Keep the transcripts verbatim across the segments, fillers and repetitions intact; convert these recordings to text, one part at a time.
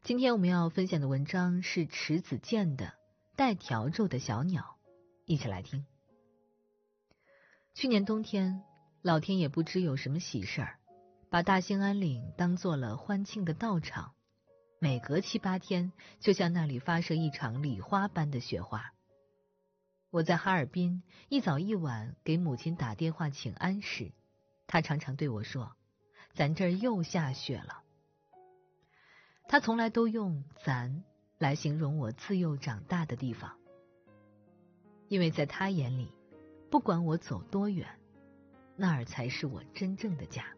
今天我们要分享的文章是迟子建的《带笤帚的小鸟》，一起来听。去年冬天，老天也不知有什么喜事儿，把大兴安岭当做了欢庆的道场，每隔七八天就向那里发射一场礼花般的雪花。我在哈尔滨一早一晚给母亲打电话请安时，她常常对我说，咱这儿又下雪了。她从来都用咱来形容我自幼长大的地方，因为在她眼里，不管我走多远，那儿才是我真正的家。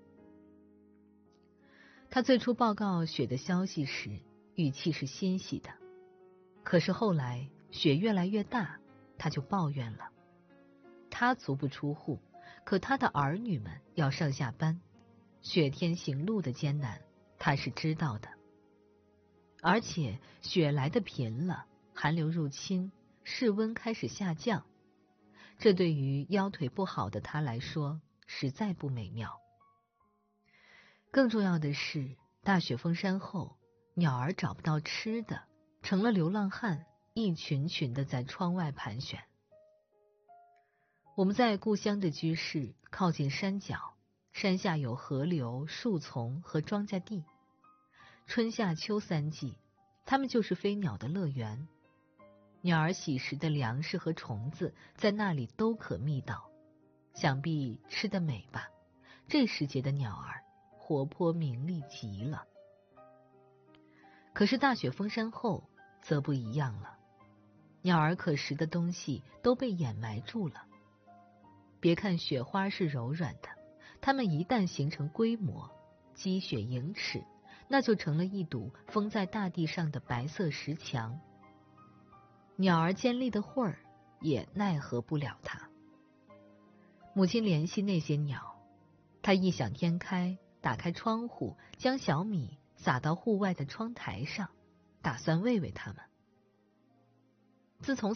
她最初报告雪的消息时，语气是欣喜的，可是后来雪越来越大，她就抱怨了。她足不出户，可她的儿女们要上下班，雪天行路的艰难，她是知道的。而且雪来得频了，寒流入侵，室温开始下降，这对于腰腿不好的她来说实在不美妙。更重要的是，大雪封山后，鸟儿找不到吃的，成了流浪汉，一群群的在窗外盘旋。我们在故乡的居室靠近山脚，山下有河流、树丛和庄稼地。春夏秋三季，它们就是飞鸟的乐园。鸟儿喜食的粮食和虫子在那里都可觅到，想必吃得美吧。这时节的鸟儿活泼明丽极了。可是大雪封山后则不一样了，鸟儿可食的东西都被掩埋住了。别看雪花是柔软的，它们一旦形成规模，积雪盈尺，那就成了一堵封在大地上的白色石墙。鸟儿尖利的喙儿也奈何不了它。母亲怜惜那些鸟，她异想天开，打开窗户，将小米撒到户外的窗台上，打算喂喂它们。自从